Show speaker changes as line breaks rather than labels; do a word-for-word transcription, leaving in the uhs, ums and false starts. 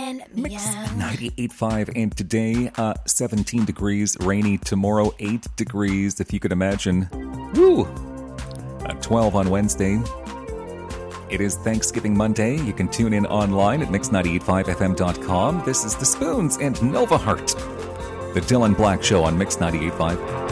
Mix ninety-eight point five, and today, uh, seventeen degrees, rainy. Tomorrow, eight degrees, if you could imagine. Woo! Uh, twelve on Wednesday. It is Thanksgiving Monday. You can tune in online at mix nine eight five f m dot com. This is The Spoons and Nova Heart. The Dylan Black Show on Mix ninety-eight point five.